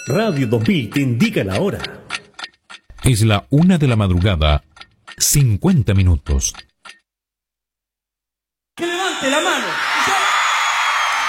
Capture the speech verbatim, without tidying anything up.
Radio dos mil te indica la hora. Es la una de la madrugada, cincuenta minutos. ¡Que levante la mano!